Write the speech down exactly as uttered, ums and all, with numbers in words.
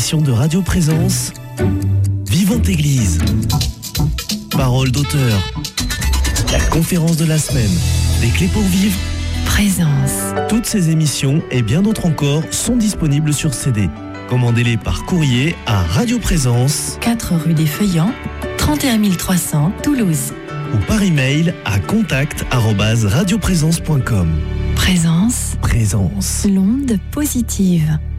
émission de Radio Présence, Vivante Église, Parole d'auteur, la conférence de la semaine, les clés pour vivre, Présence. Toutes ces émissions et bien d'autres encore sont disponibles sur C D. Commandez-les par courrier à Radio Présence, quatre rue des Feuillants, trente et un mille trois cents, Toulouse. Ou par email à contact arobase radioprésence point com. Présence. Présence. L'onde positive.